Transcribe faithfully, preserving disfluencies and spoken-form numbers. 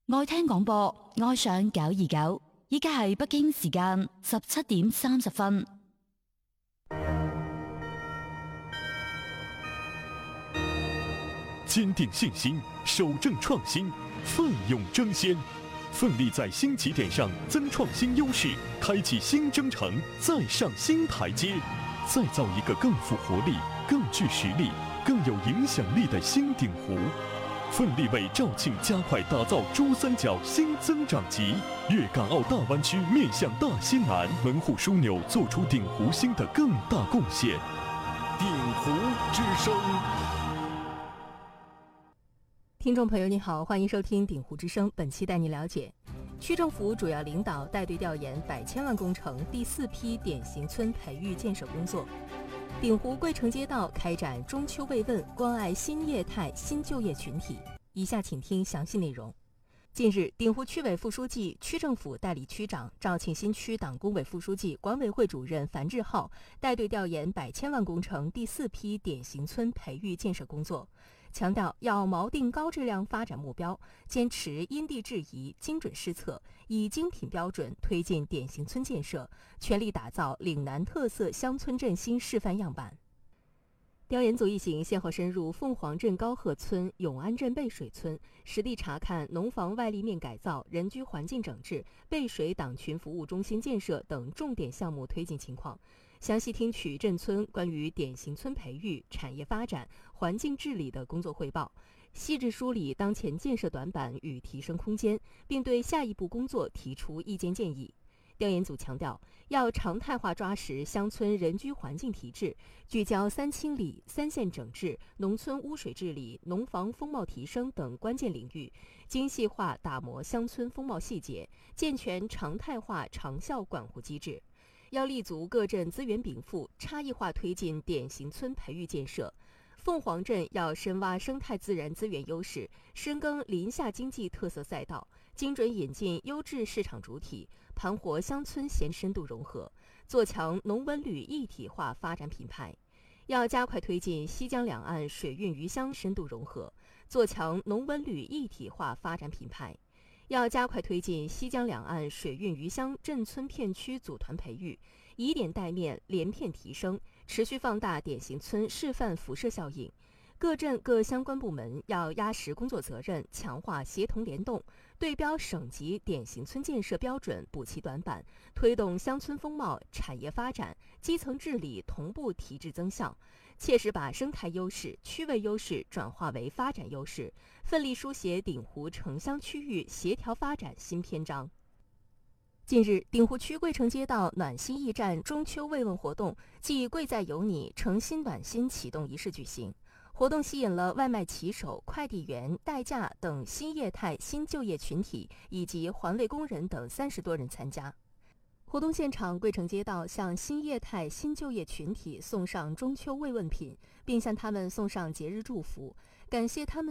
愛聽廣播，愛上九二九。依家係北京時間十七點三十分。 堅定信心，守正創新，奮勇爭先，奮力在新起點上增創新優勢，開啟新征程，再上新台階，再造一個更富活力、更具實力、更有影響力的新鼎湖。奮力為肇慶加快打造珠三角新增長極，粵港澳大灣區面向大西南，門戶樞紐做出鼎湖新的更大貢獻。鼎湖之聲。 聽眾朋友你好，歡迎收聽鼎湖之聲，本期帶你了解區政府主要領導帶隊調研百千萬工程第四批典型村培育建設工作。鼎湖桂城街道開展中秋慰問，關愛新業態新就業群體。以下請聽詳細內容。近日，鼎湖區委副書記、區政府代理區長、肇慶新區黨工委副書記、管委會主任樊志浩帶隊調研百千萬工程第四批典型村培育建設工作，強調要錨定高質量發展目標，堅持因地制宜、精準施策，以精品標準推進典型村建設，全力打造嶺南特色鄉村振興示範樣板。調研組一行先後深入鳳凰鎮高鶴村、永安鎮背水村，實地查看農房外立面改造、人居環境整治、背水黨群服務中心建設等重點項目推進情況，詳細聽取鎮村關於典型村培育、產業發展、環境治理的工作匯報，細緻梳理當前建設短板與提升空間，並對下一步工作提出意見建議。調研組強調，要常態化抓實鄉村人居環境提質，聚焦三清理、三線整治、農村污水治理、農房風貌提升等關鍵領域，精細化打磨鄉村風貌細節，健全常態化長效管護機制。要立足各鎮資源稟賦，差異化推進典型村培育建設。鳳凰鎮要深挖生態自然資源優勢，深耕林下經濟特色賽道，精準引進優質市場主體，盤活鄉村賢深度融合，做強農文旅一體化發展品牌。要加快推進西江兩岸水運漁鄉深度融合，做強農文旅一體化發展品牌。要加快推進西江兩岸水運漁鄉鎮村片區組團培育，以點帶面，連片提升，持續放大典型村示範輻射效應。各鎮各相關部門要壓實工作責任，強化協同聯動，對標省級典型村建設標準，補齊短板，推動鄉村風貌、產業發展、基層治理同步提質增效，切實把生態優勢、區位優勢轉化為發展優勢，奮力書寫鼎湖城鄉區域協調發展新篇章。近日，鼎湖區桂城街道暖心驛站中秋慰問活動暨貴在有你誠心暖心啟動儀式舉行。活動吸引了外賣騎手、快遞員、代駕等新業態新就業群體以及環衛工人等三十多人參加。活動現場，桂城街道向新業態新就業群體送上中秋慰問品，並向他們送上節日祝福，感謝他們